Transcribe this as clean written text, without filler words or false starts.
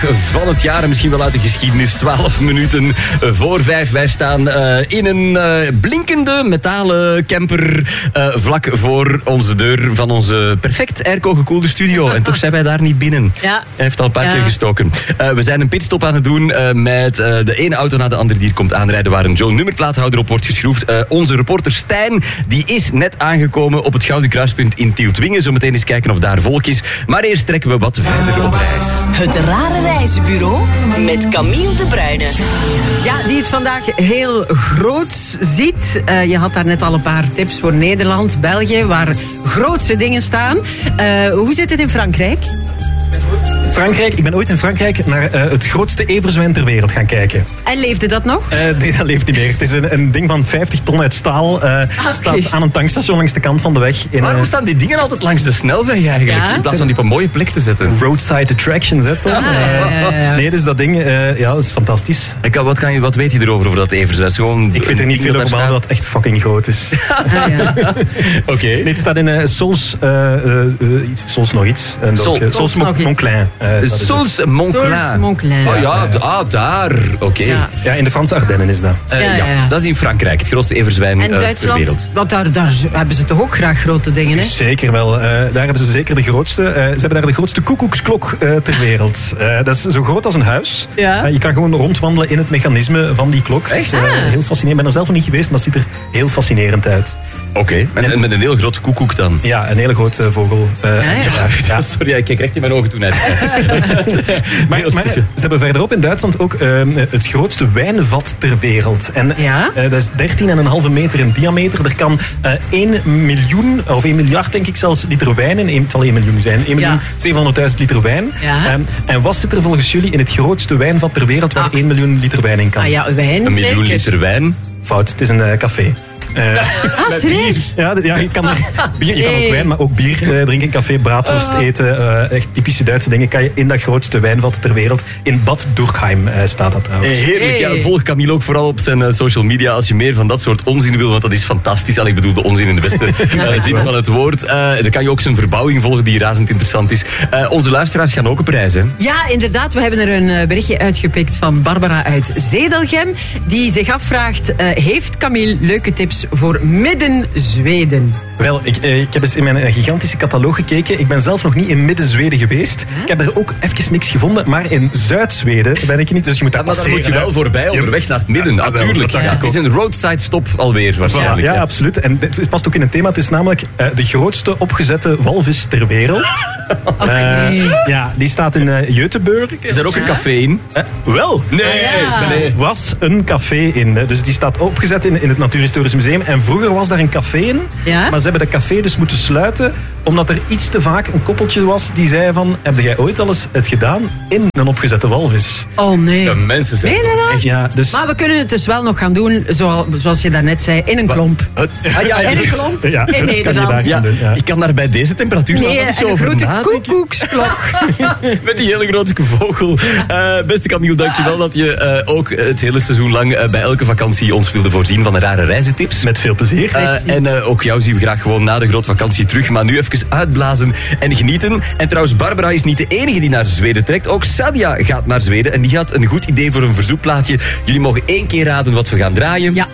Van het jaar en misschien wel uit de geschiedenis. 12 minuten voor 5. Wij staan in een blinkende metalen camper vlak voor onze deur van onze perfect airco-gekoelde studio. En toch zijn wij daar niet binnen. Ja. Hij heeft al een paar keer gestoken. We zijn een pitstop aan het doen met de ene auto na de andere die er komt aanrijden waar een Joe nummerplaathouder op wordt geschroefd. Onze reporter Stijn die is net aangekomen op het Gouden Kruispunt in Tieltwingen. Zometeen eens kijken of daar volk is. Maar eerst trekken we wat verder op reis. Het Rare Reizenbureau met Camille de Bruyne. Ja, die het vandaag heel groots ziet. Je had daar net al een paar tips voor Nederland, België, waar grootse dingen staan. Hoe zit het in Frankrijk? Frankrijk, ik ben ooit in Frankrijk naar het grootste everzwijn ter wereld gaan kijken. En leefde dat nog? Nee, dat leeft niet meer. Het is een ding van 50 ton uit staal. Staat aan een tankstation langs de kant van de weg. Waarom staan die dingen altijd langs de snelweg eigenlijk? Ja? In plaats van die op een mooie plek te zetten. Roadside attractions, hè, Tom? Ja. Nee, dus dat ding, dat is fantastisch. Wat weet je erover over dat everzwijn? Gewoon Ik weet er niet veel over, behalve dat het echt fucking groot is. Oké. Nee, het staat in Sols nog iets. Sols Monclin. Sols Monclin. Sols Monclin. Oh ja, daar. Oké. Ja. Ja, in de Franse Ardennen is dat. Ja. Dat is in Frankrijk, het grootste everzwijn En ter Duitsland, wereld. want daar hebben ze toch ook graag grote dingen, hè? Zeker wel. Daar hebben ze zeker de grootste. Ze hebben daar de grootste koekoeksklok ter wereld. Dat is zo groot als een huis. Ja. Je kan gewoon rondwandelen in het mechanisme van die klok. Echt? Dat is heel fascinerend. Ik ben er zelf nog niet geweest, maar dat ziet er heel fascinerend uit. Oké. En met een heel grote koekoek dan. Ja, een hele grote vogel. Ja. Sorry, ik keek recht in mijn ogen toen hij Maar ze hebben verderop in Duitsland ook het grootste wijnvat ter wereld. En dat is 13,5 meter in diameter. Er kan 1 miljoen, of 1 miljard denk ik zelfs, liter wijn in. Het zal 1 miljoen zijn. 1.700.000 liter wijn. Ja. En wat zit er volgens jullie in het grootste wijnvat ter wereld waar 1 miljoen liter wijn in kan? Wijn, 1 miljoen zeker. liter wijn. Fout, het is een café. Serieus? Ja, je kan ook wijn, maar ook bier drinken, café, braadworst eten. Echt typische Duitse dingen kan je in dat grootste wijnvat ter wereld. In Bad Dürkheim staat dat trouwens. Heerlijk. Ja, volg Camille ook vooral op zijn social media als je meer van dat soort onzin wil, want dat is fantastisch. Ik bedoel de onzin in de beste zin van het woord. Dan kan je ook zijn verbouwing volgen die razend interessant is. Onze luisteraars gaan ook op reis, hè? Ja, inderdaad. We hebben er een berichtje uitgepikt van Barbara uit Zedelgem, die zich afvraagt, heeft Camille leuke tips voor Midden-Zweden? Wel, ik heb eens in mijn gigantische catalogus gekeken. Ik ben zelf nog niet in Midden-Zweden geweest. Ik heb er ook even niks gevonden, maar in Zuid-Zweden ben ik niet, dus je moet daar passeren. Maar daar moet je wel voorbij, onderweg naar het midden, natuurlijk. Het is een roadside stop alweer, waarschijnlijk. Ja, absoluut. En dit past ook in het thema. Het is namelijk de grootste opgezette walvis ter wereld. Ja, die staat in Göteborg. Is daar ook een café in? Wel. Nee. Was een café in. Dus die staat opgezet in het Natuurhistorisch Museum. En vroeger was daar een café in. Ja? Maar ze hebben dat café dus moeten sluiten, omdat er iets te vaak een koppeltje was die zei van, heb jij ooit al eens het gedaan in een opgezette walvis? Oh nee. De mensen zijn... Nee, dat? Ja, dus... Maar we kunnen het dus wel nog gaan doen, zoals je daarnet zei, in een klomp. In een klomp Ja, in dat kan je daar Nederland. gaan doen. Ja. Ik kan daar bij deze temperatuur nog Nee, niet zo en een over grote nadenken. koekoeksklok. Met die hele grote vogel. Beste Camille, dankjewel dat je ook het hele seizoen lang bij elke vakantie ons wilde voorzien van rare reizentips. Met veel plezier. En ook jou zien we graag gewoon na de grootvakantie terug. Maar nu even uitblazen en genieten. En trouwens, Barbara is niet de enige die naar Zweden trekt. Ook Sadia gaat naar Zweden. En die had een goed idee voor een verzoekplaatje. Jullie mogen 1 keer raden wat we gaan draaien. Ja.